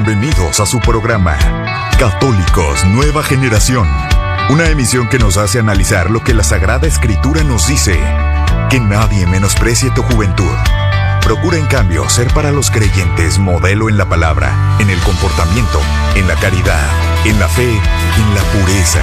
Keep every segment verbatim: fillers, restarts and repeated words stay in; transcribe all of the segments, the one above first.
Bienvenidos a su programa Católicos Nueva Generación, una emisión que nos hace analizar lo que la Sagrada Escritura nos dice: que nadie menosprecie tu juventud. Procura en cambio ser para los creyentes modelo en la palabra, en el comportamiento, en la caridad, en la fe, en la pureza.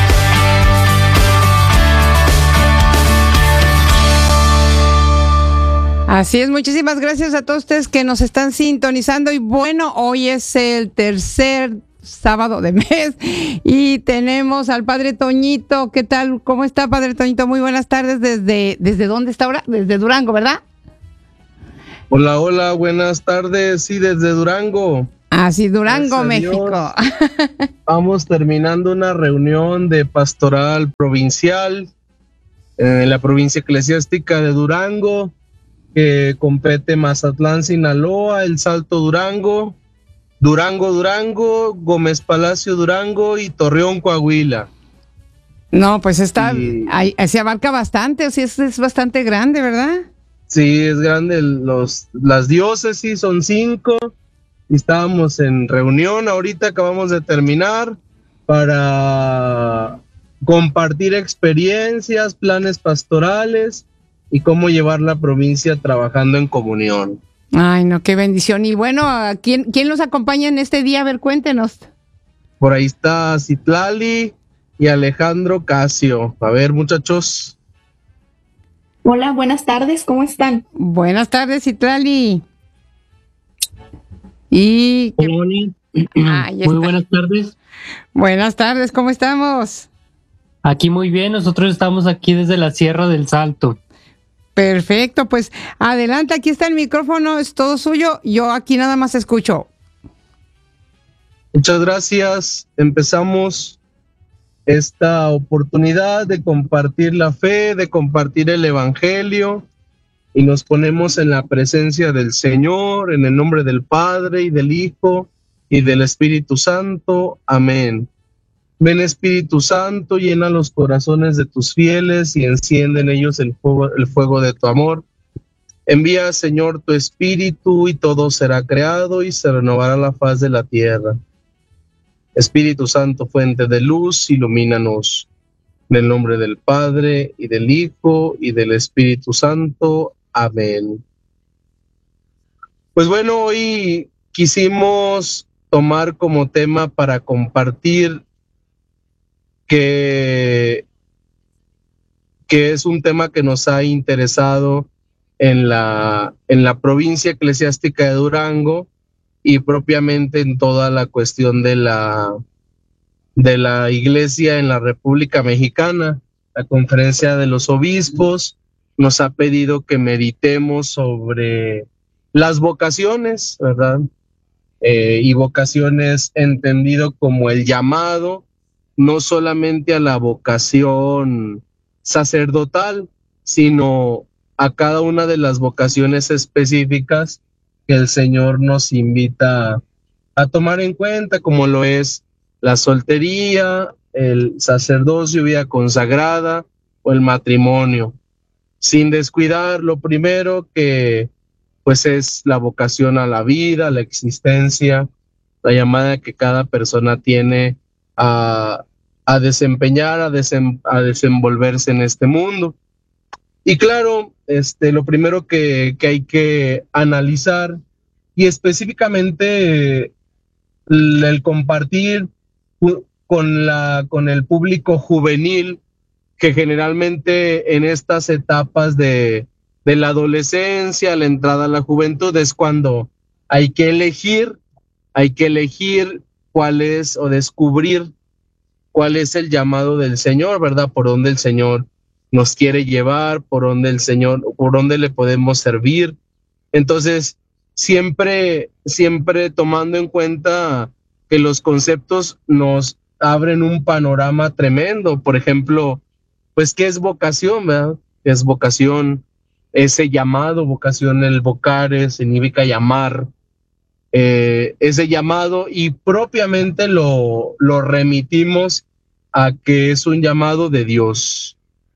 Así es, muchísimas gracias a todos ustedes que nos están sintonizando. Y bueno, hoy es el tercer sábado de mes y tenemos al Padre Toñito. ¿Qué tal? ¿Cómo está, Padre Toñito? Muy buenas tardes. ¿Desde, desde dónde está ahora? Desde Durango, ¿verdad? Hola, hola, buenas tardes. Sí, desde Durango. Ah, sí, Durango, México. Vamos terminando una reunión de pastoral provincial en la provincia eclesiástica de Durango, que compete Mazatlán, Sinaloa, El Salto, Durango, Durango, Durango, Gómez Palacio, Durango y Torreón, Coahuila. No, pues está, y, ahí, se abarca bastante, o sea, es, es bastante grande, ¿verdad? Sí, es grande. Los, las diócesis son cinco y estábamos en reunión, ahorita acabamos de terminar para compartir experiencias, planes pastorales y cómo llevar la provincia trabajando en comunión. Ay, no, qué bendición. Y bueno, ¿quién, quién los acompaña en este día? A ver, cuéntenos. Por ahí está Citlali y Alejandro Casio. A ver, muchachos. Hola, buenas tardes, ¿cómo están? Buenas tardes, Citlali. Y... Hola, ah, muy buenas tardes. Buenas tardes, ¿cómo estamos? Aquí muy bien, nosotros estamos aquí desde la Sierra del Salto. Perfecto, pues adelante, aquí está el micrófono, es todo suyo, yo aquí nada más escucho. Muchas gracias, empezamos esta oportunidad de compartir la fe, de compartir el evangelio, y nos ponemos en la presencia del Señor, en el nombre del Padre y del Hijo y del Espíritu Santo. Amén. Ven, Espíritu Santo, llena los corazones de tus fieles y enciende en ellos el fuego, el fuego de tu amor. Envía, Señor, tu Espíritu y todo será creado y se renovará la faz de la tierra. Espíritu Santo, fuente de luz, ilumínanos. En el nombre del Padre y del Hijo y del Espíritu Santo. Amén. Pues bueno, hoy quisimos tomar como tema para compartir Que, que es un tema que nos ha interesado en la, en la provincia eclesiástica de Durango y propiamente en toda la cuestión de la, de la iglesia en la República Mexicana. La Conferencia de los Obispos nos ha pedido que meditemos sobre las vocaciones, ¿verdad? Eh, y vocaciones entendido como el llamado, no solamente a la vocación sacerdotal, sino a cada una de las vocaciones específicas que el Señor nos invita a tomar en cuenta, como lo es la soltería, el sacerdocio, vida consagrada o el matrimonio, sin descuidar lo primero que pues es la vocación a la vida, la existencia, la llamada que cada persona tiene a a desempeñar, a, desem, a desenvolverse en este mundo. Y claro, este, lo primero que, que hay que analizar, y específicamente el, el compartir con, la, con el público juvenil, que generalmente en estas etapas de, de la adolescencia, la entrada a la juventud, es cuando hay que elegir, hay que elegir cuál es o descubrir cuál es el llamado del Señor, ¿verdad? Por dónde el Señor nos quiere llevar, por dónde el Señor, por dónde le podemos servir. Entonces, siempre, siempre tomando en cuenta que los conceptos nos abren un panorama tremendo. Por ejemplo, pues, ¿qué es vocación, verdad? ¿Qué es vocación? Ese llamado, vocación, el vocare, significa llamar. Eh, ese llamado y propiamente lo, lo remitimos a que es un llamado de Dios.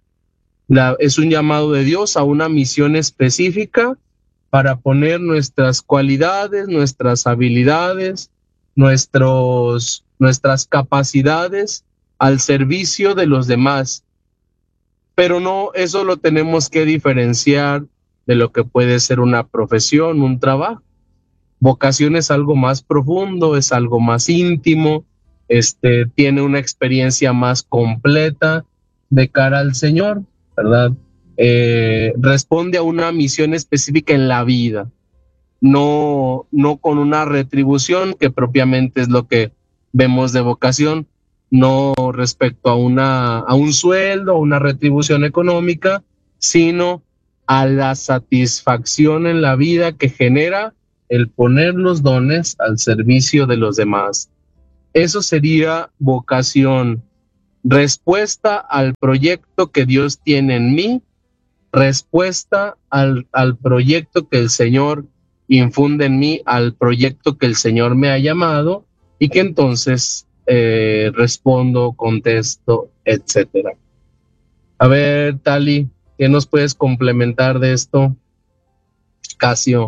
La, es un llamado de Dios a una misión específica para poner nuestras cualidades, nuestras habilidades, nuestros, nuestras capacidades al servicio de los demás. Pero no, eso lo tenemos que diferenciar de lo que puede ser una profesión, un trabajo. Vocación es algo más profundo, es algo más íntimo, este, tiene una experiencia más completa de cara al Señor, ¿verdad? Eh, responde a una misión específica en la vida, no, no con una retribución, que propiamente es lo que vemos de vocación, no respecto a, una, a un sueldo, a una retribución económica, sino a la satisfacción en la vida que genera el poner los dones al servicio de los demás. Eso sería vocación, respuesta al proyecto que Dios tiene en mí, respuesta al, al proyecto que el Señor infunde en mí, al proyecto que el Señor me ha llamado, y que entonces eh, respondo, contesto, etcétera. A ver, Tali, ¿qué nos puedes complementar de esto? Casio.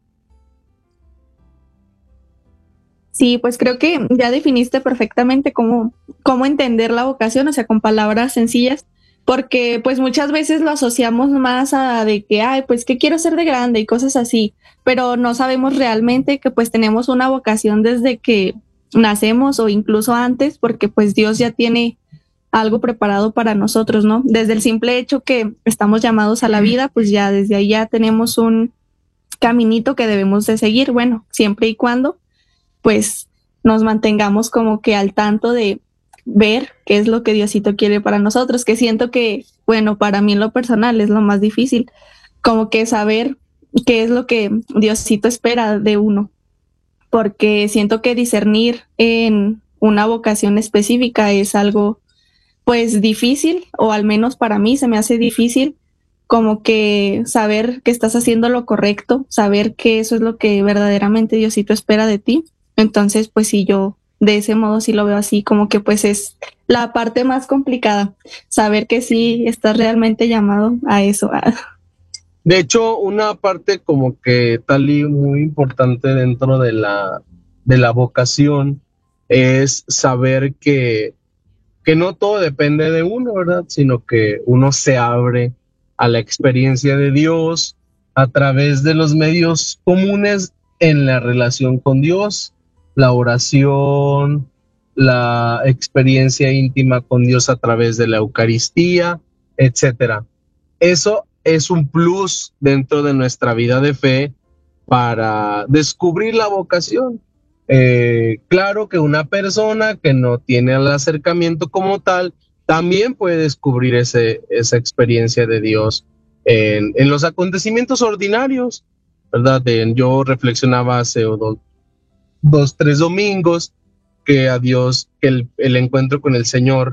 Sí, pues creo que ya definiste perfectamente cómo, cómo entender la vocación, o sea, con palabras sencillas, porque pues muchas veces lo asociamos más a de que, ay, pues que quiero ser de grande y cosas así, pero no sabemos realmente que pues tenemos una vocación desde que nacemos o incluso antes, porque pues Dios ya tiene algo preparado para nosotros, ¿no? Desde el simple hecho que estamos llamados a la vida, pues ya desde ahí ya tenemos un caminito que debemos de seguir, bueno, siempre y cuando pues nos mantengamos como que al tanto de ver qué es lo que Diosito quiere para nosotros, que siento que, bueno, para mí en lo personal es lo más difícil, como que saber qué es lo que Diosito espera de uno, porque siento que discernir en una vocación específica es algo pues difícil, o al menos para mí se me hace difícil, como que saber que estás haciendo lo correcto, saber que eso es lo que verdaderamente Diosito espera de ti. Entonces, pues sí, yo de ese modo sí lo veo así, como que pues es la parte más complicada, saber que sí estás realmente llamado a eso. De hecho, una parte como que tal y muy importante dentro de la, de la vocación es saber que, que no todo depende de uno, ¿verdad? Sino que uno se abre a la experiencia de Dios a través de los medios comunes en la relación con Dios, la oración, la experiencia íntima con Dios a través de la Eucaristía, etcétera. Eso es un plus dentro de nuestra vida de fe para descubrir la vocación. Eh, claro que una persona que no tiene el acercamiento como tal también puede descubrir ese, esa experiencia de Dios en, en los acontecimientos ordinarios, ¿verdad? De, yo reflexionaba hace dos, dos, tres domingos que a Dios, que el, el encuentro con el Señor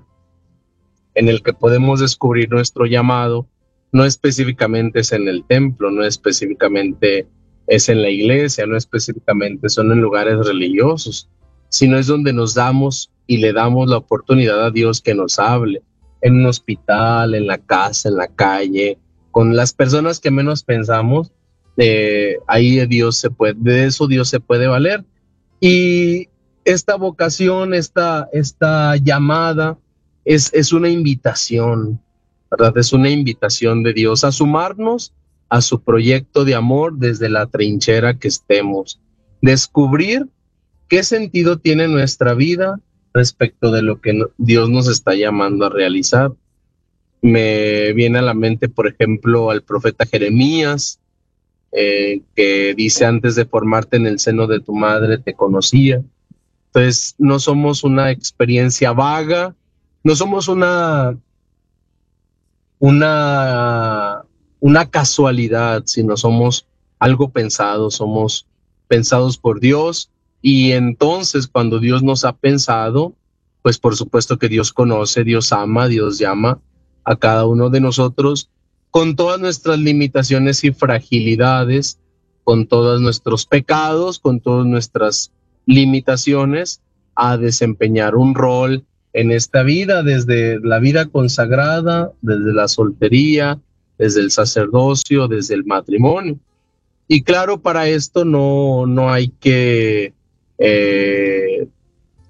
en el que podemos descubrir nuestro llamado no específicamente es en el templo, no específicamente es en la iglesia, no específicamente son en lugares religiosos, sino es donde nos damos y le damos la oportunidad a Dios que nos hable, en un hospital, en la casa, en la calle, con las personas que menos pensamos, eh, ahí Dios se puede, de eso Dios se puede valer. Y esta vocación, esta, esta llamada es, es una invitación, ¿verdad? Es una invitación de Dios a sumarnos a su proyecto de amor desde la trinchera que estemos. Descubrir qué sentido tiene nuestra vida respecto de lo que no, Dios nos está llamando a realizar. Me viene a la mente, por ejemplo, al profeta Jeremías, eh, que dice: antes de formarte en el seno de tu madre te conocía. Entonces, no somos una experiencia vaga, no somos una una, una casualidad, sino somos algo pensado, somos pensados por Dios, y entonces cuando Dios nos ha pensado, pues por supuesto que Dios conoce, Dios ama, Dios llama a cada uno de nosotros con todas nuestras limitaciones y fragilidades, con todos nuestros pecados, con todas nuestras limitaciones, a desempeñar un rol en esta vida, desde la vida consagrada, desde la soltería, desde el sacerdocio, desde el matrimonio. Y claro, para esto no, no hay que eh,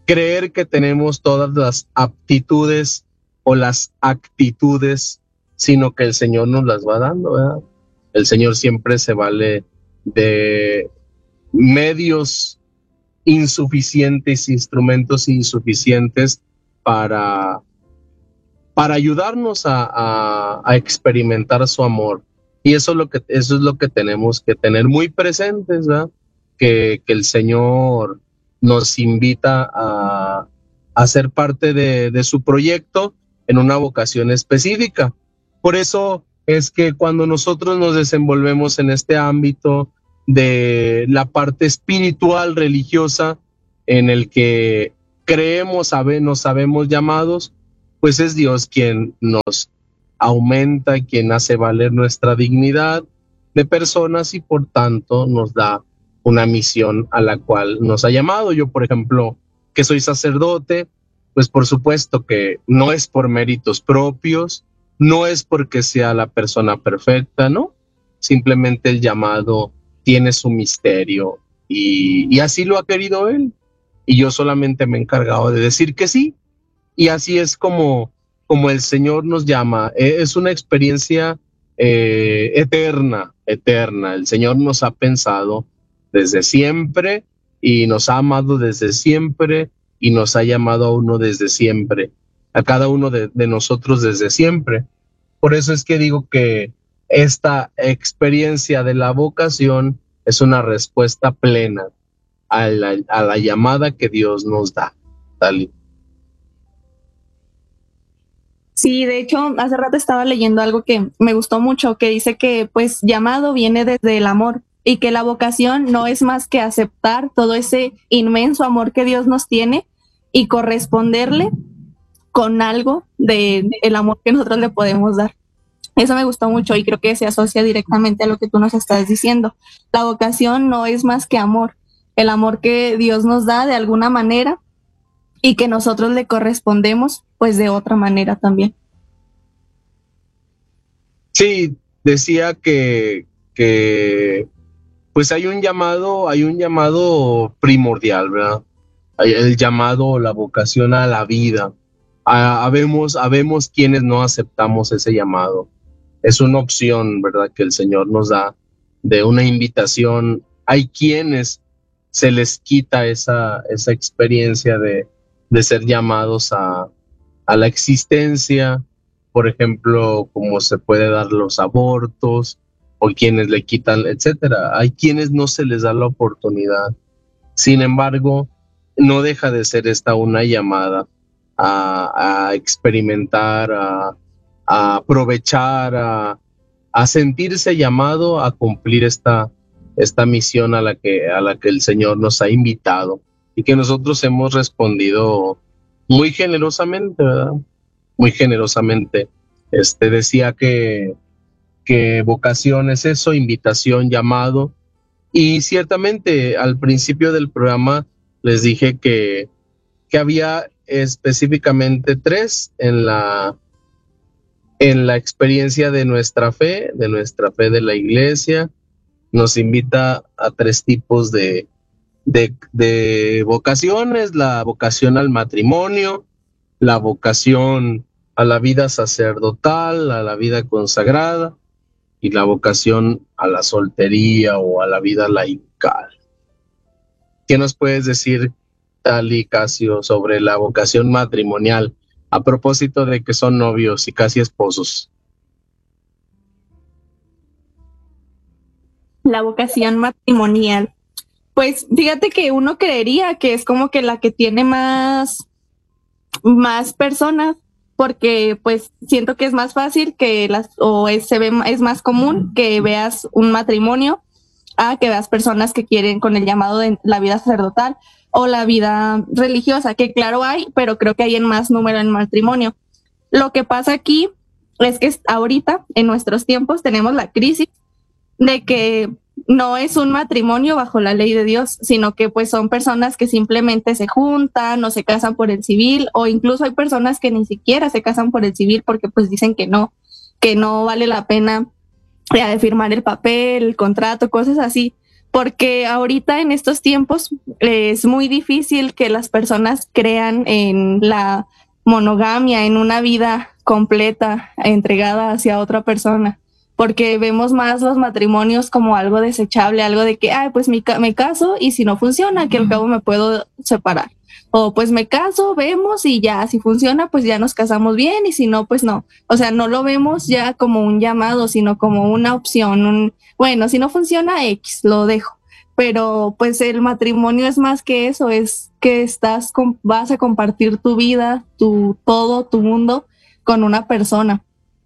creer que tenemos todas las aptitudes o las actitudes, sino que el Señor nos las va dando, ¿verdad? El Señor siempre se vale de medios insuficientes, instrumentos insuficientes para, para ayudarnos a, a, a experimentar su amor. Y eso es lo que, eso es lo que tenemos que tener muy presentes, ¿verdad? Que, que el Señor nos invita a, a ser parte de, de su proyecto en una vocación específica. Por eso es que cuando nosotros nos desenvolvemos en este ámbito de la parte espiritual, religiosa, en el que creemos, sabe, nos sabemos llamados, pues es Dios quien nos aumenta, quien hace valer nuestra dignidad de personas y por tanto nos da una misión a la cual nos ha llamado. Yo, por ejemplo, que soy sacerdote, pues por supuesto que no es por méritos propios, no es porque sea la persona perfecta, ¿no? Simplemente el llamado tiene su misterio y, y así lo ha querido Él. Y yo solamente me he encargado de decir que sí. Y así es como, como el Señor nos llama. Es una experiencia eh, eterna, eterna. El Señor nos ha pensado desde siempre y nos ha amado desde siempre y nos ha llamado a uno desde siempre, a cada uno de, de nosotros desde siempre. Por eso es que digo que esta experiencia de la vocación es una respuesta plena a la, a la llamada que Dios nos da. Dale. Sí, de hecho, hace rato estaba leyendo algo que me gustó mucho, que dice que pues llamado viene desde el amor y que la vocación no es más que aceptar todo ese inmenso amor que Dios nos tiene y corresponderle con algo de, de el amor que nosotros le podemos dar. Eso me gustó mucho y creo que se asocia directamente a lo que tú nos estás diciendo. La vocación no es más que amor, el amor que Dios nos da de alguna manera y que nosotros le correspondemos pues de otra manera también. Sí, decía que, que pues hay un llamado, hay un llamado primordial, ¿verdad? Hay el llamado, la vocación a la vida. Habemos, habemos quienes no aceptamos ese llamado. Es una opción, ¿verdad?, que el Señor nos da de una invitación. Hay quienes se les quita esa, esa experiencia de, de ser llamados a, a la existencia, por ejemplo, como se puede dar los abortos, o quienes le quitan, etcétera. Hay quienes no se les da la oportunidad. Sin embargo, no deja de ser esta una llamada a, a experimentar, a, a aprovechar, a, a sentirse llamado a cumplir esta, esta misión a la que, a la que el Señor nos ha invitado y que nosotros hemos respondido muy generosamente, ¿verdad? Muy generosamente. Este, decía que, que vocación es eso, invitación, llamado. Y ciertamente al principio del programa les dije que, que había específicamente tres en la, en la experiencia de nuestra fe, de nuestra fe de la Iglesia. Nos invita a tres tipos de, de, de vocaciones: la vocación al matrimonio, la vocación a la vida sacerdotal, a la vida consagrada, y la vocación a la soltería o a la vida laical. ¿Qué nos puedes decir, Tali, Casio, sobre la vocación matrimonial, a propósito de que son novios y casi esposos? La vocación matrimonial. Pues fíjate que uno creería que es como que la que tiene más, más personas, porque pues siento que es más fácil que las, o es, se ve, es más común que veas un matrimonio a que veas personas que quieren con el llamado de la vida sacerdotal o la vida religiosa, que claro hay, pero creo que hay en más número en matrimonio. Lo que pasa aquí es que ahorita, en nuestros tiempos, tenemos la crisis de que no es un matrimonio bajo la ley de Dios, sino que pues son personas que simplemente se juntan o se casan por el civil, o incluso hay personas que ni siquiera se casan por el civil porque pues dicen que no, que no vale la pena de firmar el papel, el contrato, cosas así. porque ahorita en estos tiempos eh, es muy difícil que las personas crean en la monogamia, en una vida completa, entregada hacia otra persona, porque vemos más los matrimonios como algo desechable, algo de que, ay, pues me, me caso y si no funciona, que al cabo me puedo separar. O pues me caso, vemos y ya, si funciona, pues ya nos casamos bien y si no, pues no. O sea, no lo vemos ya como un llamado, sino como una opción. Un, bueno, si no funciona, X, lo dejo. Pero pues el matrimonio es más que eso, es que estás con, vas a compartir tu vida, tu todo, tu mundo con una persona.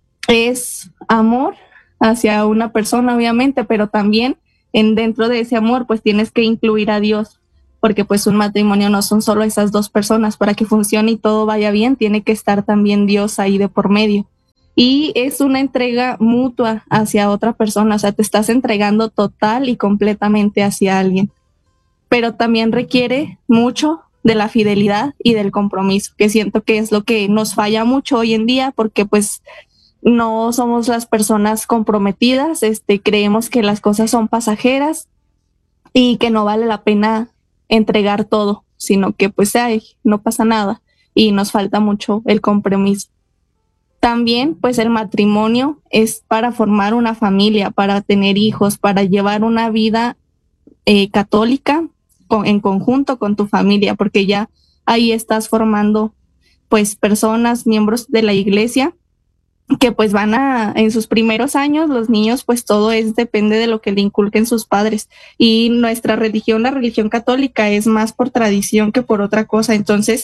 Es amor hacia una persona, obviamente, pero también en dentro de ese amor, pues tienes que incluir a Dios. Porque pues un matrimonio no son solo esas dos personas, para que funcione y todo vaya bien, tiene que estar también Dios ahí de por medio. Y es una entrega mutua hacia otra persona, o sea, te estás entregando total y completamente hacia alguien. Pero también requiere mucho de la fidelidad y del compromiso, que siento que es lo que nos falla mucho hoy en día, porque pues no somos las personas comprometidas, este, creemos que las cosas son pasajeras y que no vale la pena entregar todo, sino que pues ay, no pasa nada y nos falta mucho el compromiso. También pues el matrimonio es para formar una familia, para tener hijos, para llevar una vida eh, católica con, en conjunto con tu familia, porque ya ahí estás formando pues personas, miembros de la iglesia, que pues van a, en sus primeros años, los niños, pues todo es, depende de lo que le inculquen sus padres. Y nuestra religión, la religión católica, es más por tradición que por otra cosa. Entonces,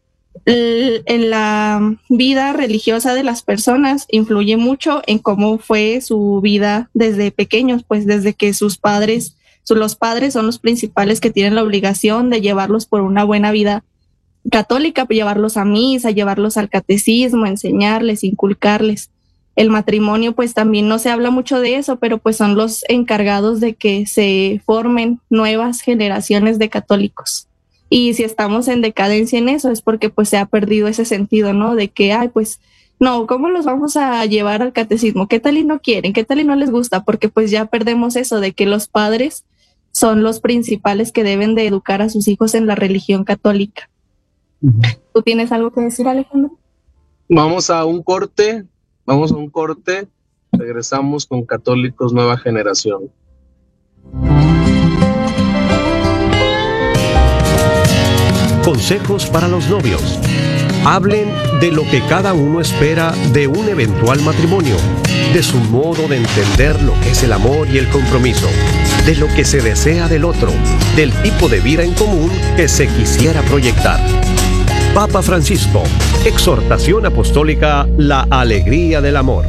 el, en la vida religiosa de las personas influye mucho en cómo fue su vida desde pequeños, pues desde que sus padres, su, los padres son los principales que tienen la obligación de llevarlos por una buena vida católica, llevarlos a misa, llevarlos al catecismo, enseñarles, inculcarles. El matrimonio, pues también no se habla mucho de eso, pero pues son los encargados de que se formen nuevas generaciones de católicos. Y si estamos en decadencia en eso es porque pues se ha perdido ese sentido, ¿no? De que, ay, pues no, ¿cómo los vamos a llevar al catecismo? ¿Qué tal y no quieren? ¿Qué tal y no les gusta? Porque pues ya perdemos eso de que los padres son los principales que deben de educar a sus hijos en la religión católica. ¿Tú tienes algo que decir, Alejandro? Vamos a un corte, vamos a un corte, regresamos con Católicos Nueva Generación. Consejos para los novios. Hablen de lo que cada uno espera de un eventual matrimonio, de su modo de entender lo que es el amor y el compromiso, de lo que se desea del otro, del tipo de vida en común que se quisiera proyectar. Papa Francisco, exhortación apostólica, la alegría del amor.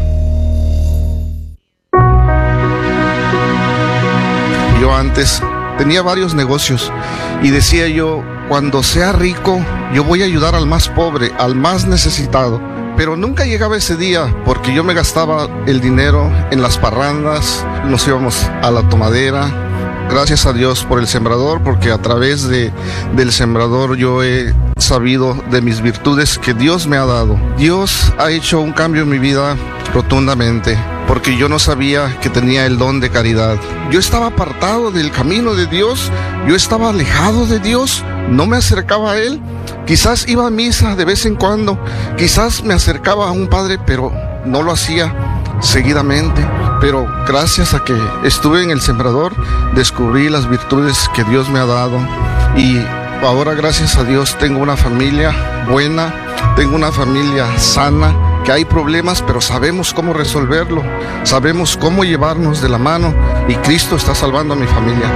Yo antes tenía varios negocios y decía yo, cuando sea rico, yo voy a ayudar al más pobre, al más necesitado. Pero nunca llegaba ese día porque yo me gastaba el dinero en las parrandas, nos íbamos a la tomadera. Gracias a Dios por el sembrador, porque a través de, del sembrador yo he sabido de mis virtudes que Dios me ha dado. Dios ha hecho un cambio en mi vida rotundamente, porque yo no sabía que tenía el don de caridad. Yo estaba apartado del camino de Dios, yo estaba alejado de Dios, no me acercaba a Él. Quizás iba a misa de vez en cuando, quizás me acercaba a un padre, pero no lo hacía seguidamente. Pero gracias a que estuve en el sembrador, descubrí las virtudes que Dios me ha dado. Y ahora, gracias a Dios, tengo una familia buena, tengo una familia sana, que hay problemas, pero sabemos cómo resolverlo, sabemos cómo llevarnos de la mano, y Cristo está salvando a mi familia.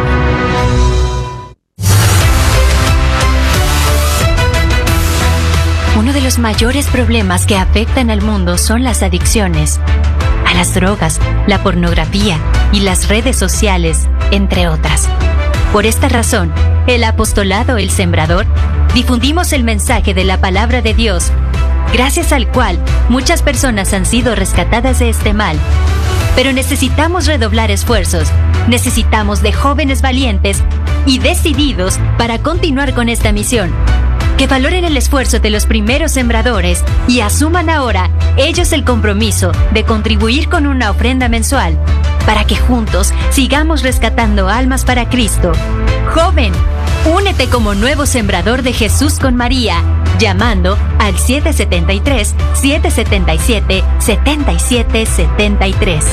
Uno de los mayores problemas que afectan al mundo son las adicciones a las drogas, la pornografía y las redes sociales, entre otras. Por esta razón, el apostolado El Sembrador difundimos el mensaje de la palabra de Dios, gracias al cual muchas personas han sido rescatadas de este mal. Pero necesitamos redoblar esfuerzos, necesitamos de jóvenes valientes y decididos para continuar con esta misión. Que valoren el esfuerzo de los primeros sembradores y asuman ahora ellos el compromiso de contribuir con una ofrenda mensual. para que juntos sigamos rescatando almas para Cristo. Joven, únete como nuevo sembrador de Jesús con María, llamando al siete siete tres, siete siete siete, siete siete siete tres.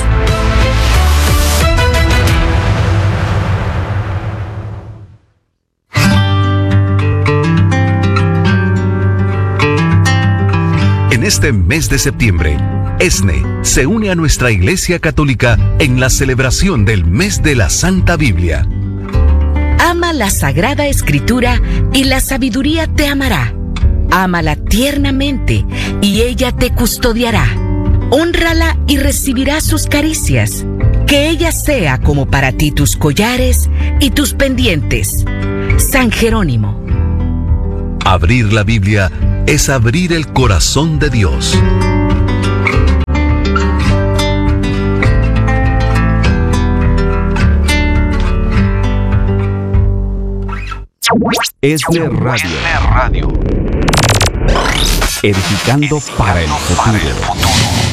En este mes de septiembre, E S N E se une a nuestra Iglesia Católica en la celebración del Mes de la Santa Biblia. Ama la Sagrada Escritura y la sabiduría te amará. Ámala tiernamente y ella te custodiará. Hónrala y recibirás sus caricias. Que ella sea como para ti tus collares y tus pendientes. San Jerónimo. Abrir la Biblia es abrir el corazón de Dios. E S N E Radio. Edificando para el futuro.